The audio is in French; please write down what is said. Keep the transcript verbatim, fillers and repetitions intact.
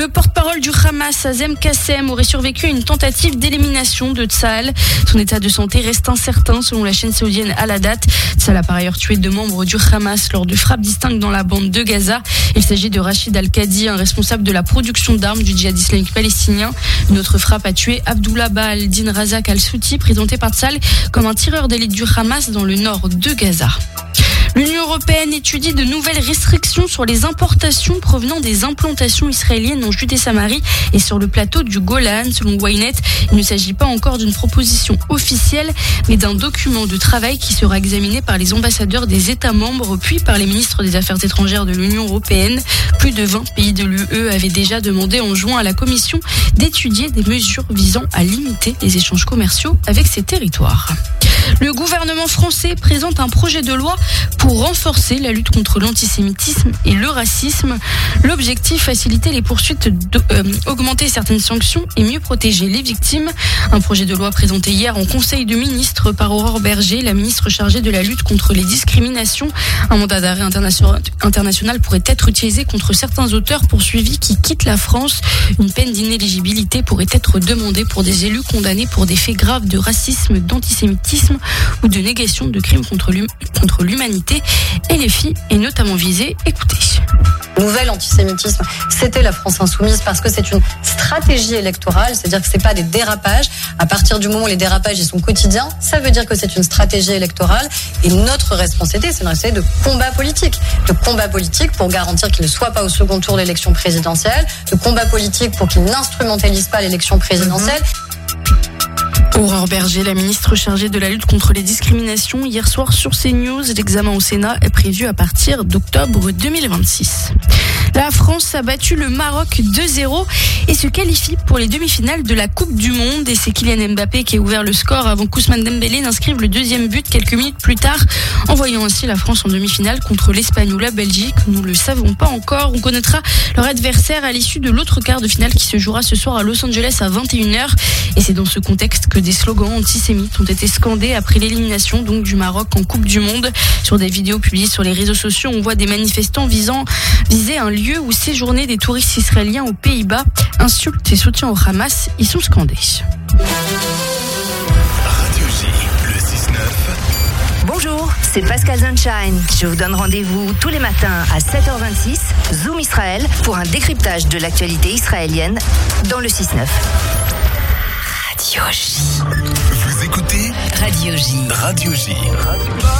Le porte-parole du Hamas, Hazem Kassem, aurait survécu à une tentative d'élimination de Tzahal. Son état de santé reste incertain selon la chaîne saoudienne Al-Hadat. Tzahal a par ailleurs tué deux membres du Hamas lors de frappes distinctes dans la bande de Gaza. Il s'agit de Rachid Al-Qadi, un responsable de la production d'armes du djihad islamique palestinien. Une autre frappe a tué Abdullah Baal-Din Razak Al-Souti, présenté par Tzahal comme un tireur d'élite du Hamas dans le nord de Gaza. L'Union européenne étudie de nouvelles restrictions sur les importations provenant des implantations israéliennes en Judée-Samarie et sur le plateau du Golan. Selon Ynet, il ne s'agit pas encore d'une proposition officielle, mais d'un document de travail qui sera examiné par les ambassadeurs des États membres, puis par les ministres des Affaires étrangères de l'Union européenne. Plus de vingt pays de l'U E avaient déjà demandé en juin à la Commission d'étudier des mesures visant à limiter les échanges commerciaux avec ces territoires. Le gouvernement français présente un projet de loi pour renforcer la lutte contre l'antisémitisme et le racisme. L'objectif, faciliter les poursuites, de, euh, augmenter certaines sanctions et mieux protéger les victimes. Un projet de loi présenté hier en Conseil de ministres par Aurore Berger, la ministre chargée de la lutte contre les discriminations. Un mandat d'arrêt international pourrait être utilisé contre certains auteurs poursuivis qui quittent la France. Une peine d'inéligibilité pourrait être demandée pour des élus condamnés pour des faits graves de racisme, d'antisémitisme ou de négation de crimes contre l'hum- contre l'humanité. Et les filles est notamment visée. Écoutez. Nouvel antisémitisme, c'était la France insoumise parce que c'est une stratégie électorale, c'est-à-dire que c'est pas des dérapages. À partir du moment où les dérapages ils sont quotidiens, ça veut dire que c'est une stratégie électorale. Et notre responsabilité, c'est une responsabilité de combat politique, de combat politique pour garantir qu'il ne soit pas au second tour de l'élection présidentielle, de combat politique pour qu'il n'instrumentalise pas l'élection présidentielle. Aurore Berger, la ministre chargée de la lutte contre les discriminations, hier soir sur CNews. L'examen au Sénat est prévu à partir d'octobre deux mille vingt-six. La France a battu le Maroc deux zéro et se qualifie pour les demi-finales de la Coupe du Monde. Et c'est Kylian Mbappé qui a ouvert le score avant qu'Ousmane Dembélé n'inscrive le deuxième but quelques minutes plus tard, envoyant ainsi la France en demi-finale contre l'Espagne ou la Belgique. Nous ne le savons pas encore. On connaîtra leur adversaire à l'issue de l'autre quart de finale qui se jouera ce soir à Los Angeles à vingt et une heures. Et c'est dans ce contexte que des slogans antisémites ont été scandés après l'élimination donc du Maroc en Coupe du Monde. Sur des vidéos publiées sur les réseaux sociaux, on voit des manifestants visant viser un lieu où séjournaient des touristes israéliens aux Pays-Bas. Insultes et soutien au Hamas y sont scandés. Radio J, le six neuf. Bonjour, c'est Pascal Sunshine. Je vous donne rendez-vous tous les matins à sept heures vingt-six, Zoom Israël, pour un décryptage de l'actualité israélienne dans le six neuf. Radio J. Vous écoutez Radio J. Radio J.